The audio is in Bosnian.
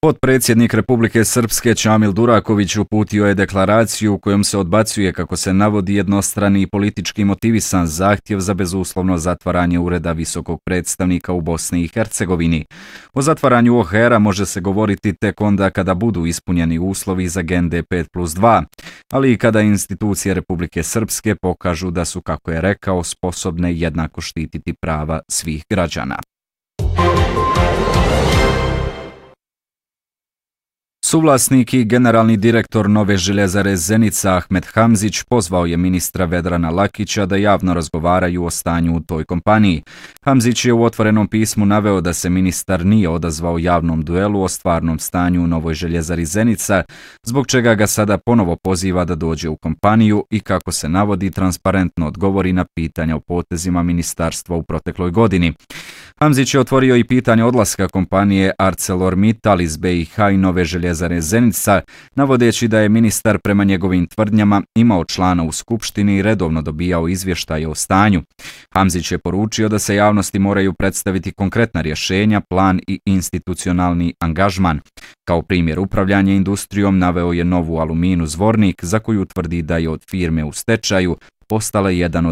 Potpredsjednik Republike Srpske Čamil Duraković uputio je deklaraciju u kojom se odbacuje, kako se navodi, jednostrani i politički motivisan zahtjev za bezuslovno zatvaranje ureda visokog predstavnika u Bosni i Hercegovini. O zatvaranju OHR-a može se govoriti tek onda kada budu ispunjeni uslovi iz agende 5+2, ali i kada institucije Republike Srpske pokažu da su, kako je rekao, sposobne jednako štititi prava svih građana. Suvlasnik i generalni direktor Nove željezare Zenica Ahmed Hamzić pozvao je ministra Vedrana Lakića da javno razgovaraju o stanju u toj kompaniji. Hamzić je u otvorenom pismu naveo da se ministar nije odazvao javnom duelu o stvarnom stanju u Novoj željezari Zenica, zbog čega ga sada ponovo poziva da dođe u kompaniju i, kako se navodi, transparentno odgovori na pitanja o potezima ministarstva u protekloj godini. Hamzić je otvorio i pitanje odlaska kompanije ArcelorMittal iz BiH i Nove željezare Zenica, navodeći da je ministar prema njegovim tvrdnjama imao člana u skupštini i redovno dobijao izvještaje o stanju. Hamzić je poručio da se javnosti moraju predstaviti konkretna rješenja, plan i institucionalni angažman. Kao primjer upravljanja industrijom naveo je Novu Aluminu Zvornik, za koju tvrdi da je od firme u stečaju postala jedan od